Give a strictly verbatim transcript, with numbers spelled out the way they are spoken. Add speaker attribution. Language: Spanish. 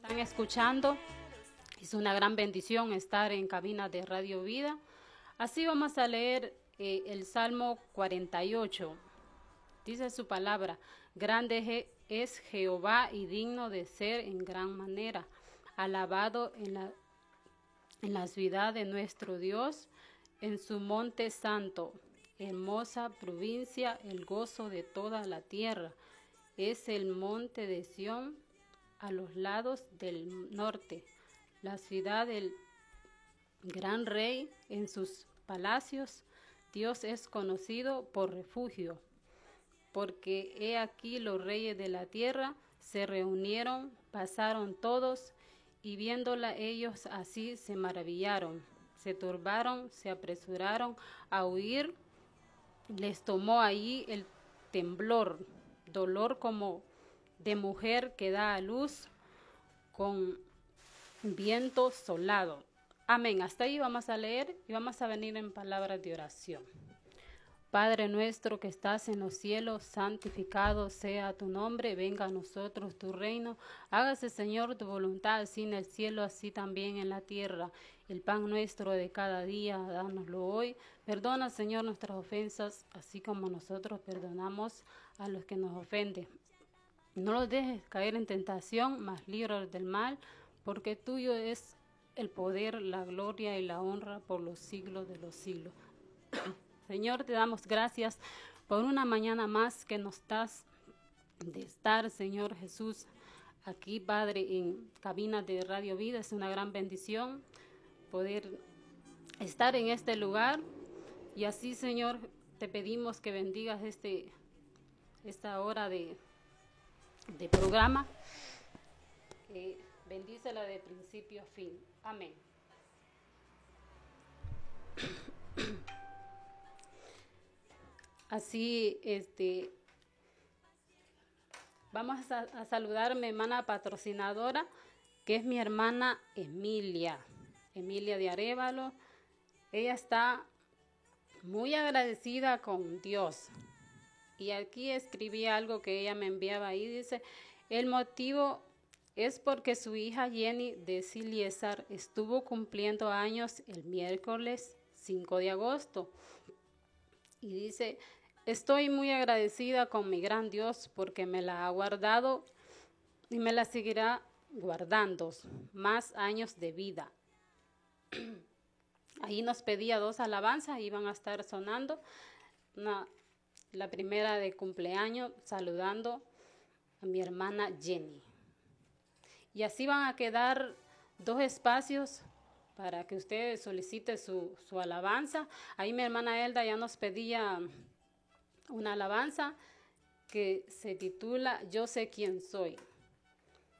Speaker 1: están escuchando. Es una gran bendición estar en cabina de Radio Vida. Así vamos a leer eh, el Salmo cuarenta y ocho. Dice su palabra: grande es Jehová y digno de ser en gran manera, alabado en la, en la ciudad de nuestro Dios, en su monte santo. Hermosa provincia, el gozo de toda la tierra. Es el monte de Sión a los lados del norte, la ciudad del gran rey en sus palacios. Dios es conocido por refugio, porque he aquí los reyes de la tierra se reunieron, pasaron todos, y viéndola ellos así se maravillaron, se turbaron, se apresuraron a huir, les tomó allí el temblor, dolor como de mujer que da a luz con viento solado. Amén. Hasta ahí vamos a leer y vamos a venir en palabras de oración. Padre nuestro que estás en los cielos, santificado sea tu nombre, venga a nosotros tu reino, hágase Señor tu voluntad, así en el cielo, así también en la tierra. El pan nuestro de cada día, dánoslo hoy. Perdona Señor nuestras ofensas, así como nosotros perdonamos a los que nos ofenden. No los dejes caer en tentación, mas líbranos del mal, porque tuyo es el poder, la gloria y la honra por los siglos de los siglos. Señor, te damos gracias por una mañana más que nos das de estar, Señor Jesús, aquí, Padre, en cabina de Radio Vida. Es una gran bendición poder estar en este lugar. Y así, Señor, te pedimos que bendigas este, esta hora de, de programa. Eh, bendícela de principio a fin. Amén. Así, este, vamos a, a saludar a mi hermana patrocinadora, que es mi hermana Emilia, Emilia de Arévalo. Ella está muy agradecida con Dios. Y aquí escribí algo que ella me enviaba ahí, dice: el motivo es porque su hija Jenny de Siliesar estuvo cumpliendo años el miércoles cinco de agosto. Y dice: estoy muy agradecida con mi gran Dios porque me la ha guardado y me la seguirá guardando más años de vida. Ahí nos pedía dos alabanzas, iban a estar sonando. Una, la primera de cumpleaños, saludando a mi hermana Jenny. Y así van a quedar dos espacios para que usted solicite su, su alabanza. Ahí mi hermana Elda ya nos pedía una alabanza que se titula Yo sé quién soy.